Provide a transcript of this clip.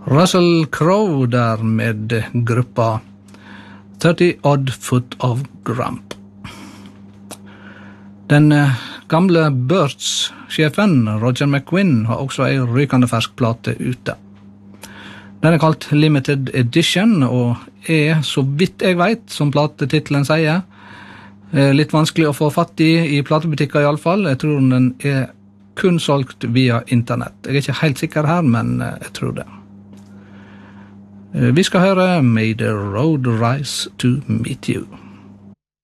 Russell Crowe der med gruppa 30 Odd Foot of Grump. Den gamle Birds-sjefen Roger McGuinn har også en rykende fersk plate ute. Den er kalt Limited Edition og er, så vidt jeg vet, som platetitlen sier, litt vanskelig å få fatt i platebutikker i alle fall. Jeg tror den er kun solgt via internett. Jeg er ikke helt sikker her, men jeg tror det. Vi skal høre May the Road Rise to Meet You.